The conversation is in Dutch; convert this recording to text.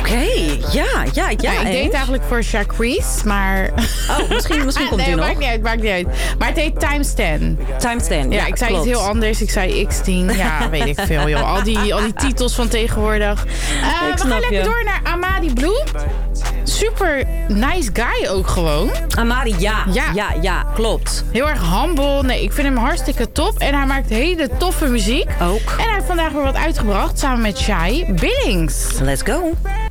Oké, ja. Ik deed het eigenlijk voor Jacquees, maar... Oh, misschien komt nee, u nog. maakt niet uit. Maar het heet Times 10. Times 10, ja, ik zei klopt. iets heel anders. Ik zei X10. Ja, weet ik veel, joh. Al die titels van tegenwoordig. We gaan lekker door naar Amadi Blue. Super nice guy ook gewoon. Amadi, ja, klopt. Heel erg humble. Nee, ik vind hem hartstikke top. En hij maakt hele toffe muziek. Ook. En hij heeft vandaag weer wat uitgebracht samen met Shai Billings. Let's go.